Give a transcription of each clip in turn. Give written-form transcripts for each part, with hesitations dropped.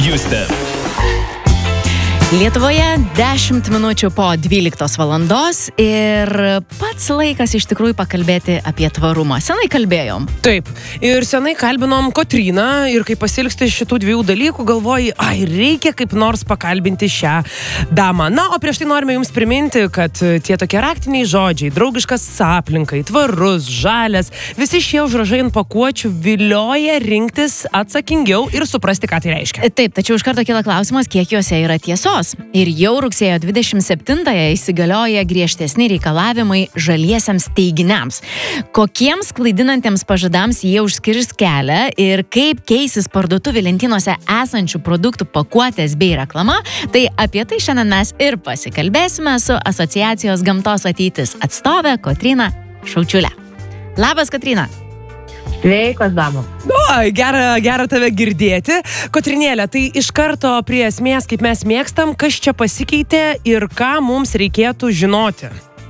Juste. Lietuvoje 10 minučių po 12 valandos ir pats laikas iš tikrųjų pakalbėti apie tvarumą. Senai kalbėjom. Taip, ir senai kalbinom Kotryną ir kai pasilgsti šitų dviejų dalykų, galvoji, reikia kaip nors pakalbinti šią damą. Na, o prieš tai norime jums priminti, kad tie tokie raktiniai žodžiai, draugiškas aplinkai, tvarus, žalias, visi šie užrašai ant pakuočių vilioja rinktis atsakingiau ir suprasti, ką tai reiškia. Taip, tačiau iš karto kyla klausimas, kiek juose yra tiesos. Ir jau rugsėjo 27-ąją įsigalioja griežtesni reikalavimai žaliesiams teiginiams. Kokiems klaidinantiems pažadams jie užskirs kelią ir kaip keisis parduotuvių lentynose esančių produktų pakuotės bei reklama, tai apie tai šiandien mes ir pasikalbėsime su asociacijos Gamtos ateitis atstove Kotryna Šaučiulė. Labas, Kotryna. Sveikos, damos. Gera tave girdėti. Kotrinėlė, tai iš karto prie esmės, kaip mes mėgstam, kas čia pasikeitė ir ką mums reikėtų žinoti.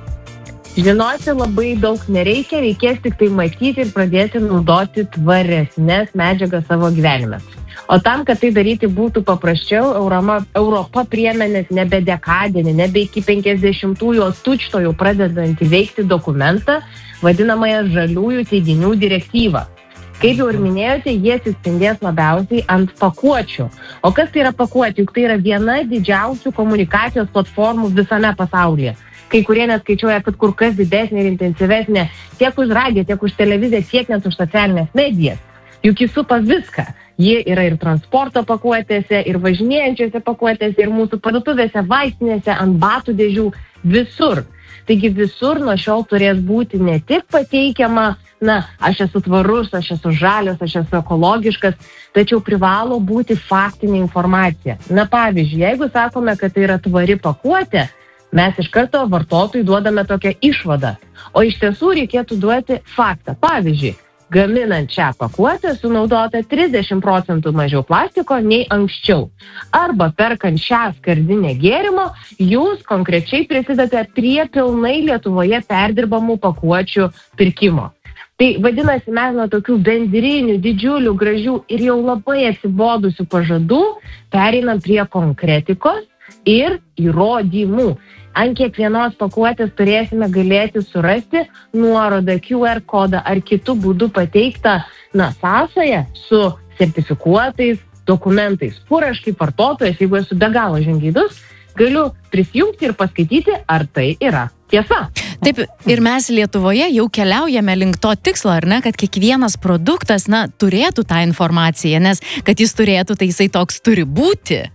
Žinoti labai daug nereikia, reikės tik tai matyti ir pradėti naudoti tvaresnės medžiagas savo gyvenime. O tam, kad tai daryti būtų paprasčiau, Europa priėmė nebe dekadinį, nebe iki 50-ųjų, o tučtojų pradedantį veikti dokumentą, vadinamąją žaliųjų teiginių direktyvą. Kaip jau ir minėjote, jie atsispindės labiausiai ant pakuočių. O kas tai yra pakuotė? Juk tai yra viena didžiausių komunikacijos platformų visame pasaulyje. Kai kurie net skaičiuoja, kad kur kas didesnė ir intensyvesnė tiek už radiją, tiek už televiziją, tiek net už socialinės medijas. Juk jis supa viską. Jie yra ir transporto pakuotėse, ir važinėjančiose pakuotėse, ir mūsų parduotuvėse, vaistinėse, ant batų dėžių, visur. Taigi visur nuo šiol turės būti ne tik pateikiama, aš esu tvarus, aš esu žalias, aš esu ekologiškas, tačiau privalo būti faktinė informacija. Pavyzdžiui, jeigu sakome, kad tai yra tvari pakuotė, mes iš karto vartotojui duodame tokią išvadą. O iš tiesų reikėtų duoti faktą. Pavyzdžiui, gaminant šią pakuotę sunaudota 30% mažiau plastiko nei anksčiau. Arba perkant šią skardinę gėrimo, jūs konkrečiai prisidate prie pilnai Lietuvoje perdirbamų pakuočių pirkimo. Tai vadinasi, mes nuo tokių bendrinių, didžiulių, gražių ir jau labai atsibodusių pažadų pereinam prie konkretikos ir įrodymų. Ant kiekvienos pakuotės turėsime galėti surasti nuorodą, QR kodą ar kitų būdų pateiktą sąsają su sertifikuotais dokumentais. Kur aš kaip vartotojas, jeigu esu be galo žingeidus, galiu prisijungti ir paskaityti, ar tai yra tiesa. Taip, ir mes Lietuvoje jau keliaujame link to tikslo, ar ne, kad kiekvienas produktas, turėtų tą informaciją, nes kad jis turėtų, tai jisai toks turi būti.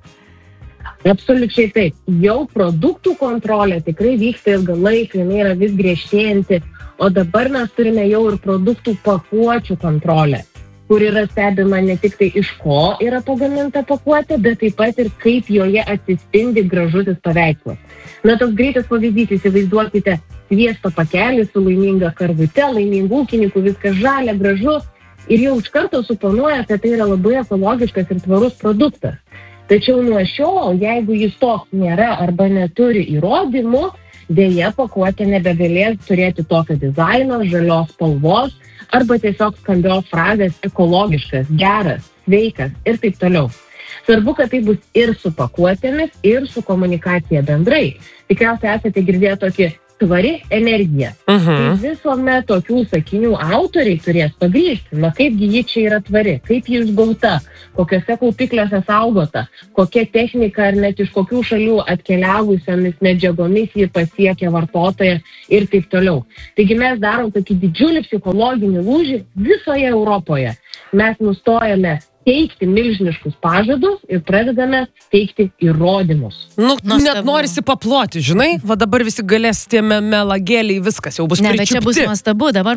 Absoliučiai taip. Jau produktų kontrolė tikrai vyksta ilgą laiką, jinai yra vis griežtėjanti, o dabar mes turime jau ir produktų pakuočių kontrolę, kur yra stebima ne tik tai iš ko yra pagaminta pakuotė, bet taip pat ir kaip joje atsispindi gražusis paveikslas. Toks greitas pavyzdys, įsivaizduokite sviesto pakelį su laiminga karvute, laimingų ūkininkų, viskas žalia, gražu ir jau iš karto suponuoja, kad tai yra labai ekologiškas ir tvarus produktas. Tačiau nuo šiol, jeigu jis toks nėra arba neturi įrodymų, dėja pakuotė nebegalės turėti tokio dizaino, žalios spalvos arba tiesiog skambios frazės ekologiškas, geras, sveikas ir taip toliau. Svarbu, kad tai bus ir su pakuotėmis, ir su komunikacija bendrai. Tikriausiai esate girdėję tokį tvari energija. Tai visuomet tokių sakinių autoriai turės pagrįsti, kaipgi ji čia yra tvari, kaip ji išgauta, kokiose kaupikliuose saugota, kokia technika ar net iš kokių šalių atkeliavusiomis medžiagomis ji pasiekia vartotoją ir taip toliau. Taigi mes darom tokį didžiulį psichologinį lūžį visoje Europoje. Mes nustojame teikti milžiniškus pažadus ir pradedame teikti įrodymus. Net norisi paploti, žinai? Va dabar visi galės tie melagėliai, viskas jau bus pričiupti. Bet čia bus nuostabu, dabar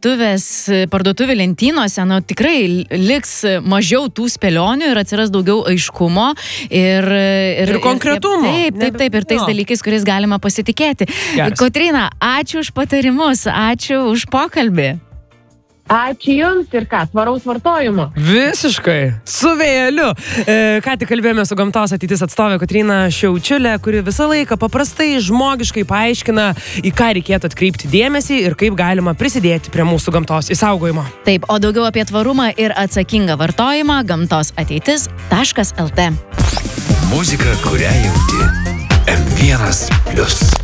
parduotuvių lentynose, tikrai liks mažiau tų spėlionių ir atsiras daugiau aiškumo ir konkretumo. Taip, ir tais dalykais, kuriais galima pasitikėti. Kotryna, ačiū už patarimus, ačiū už pokalbį. Ačiū Jums ir ką, tvaraus vartojimo. Visiškai, su vėjeliu. Ką tik kalbėjome su Gamtos ateitis atstovė Kotryna Šiaučiulė, kuri visą laiką paprastai, žmogiškai paaiškina, į ką reikėtų atkreipti dėmesį ir kaip galima prisidėti prie mūsų gamtos išsaugojimo. Taip, o daugiau apie tvarumą ir atsakingą vartojimą gamtosateitis.lt. Muzika, kurią jauti. M1+.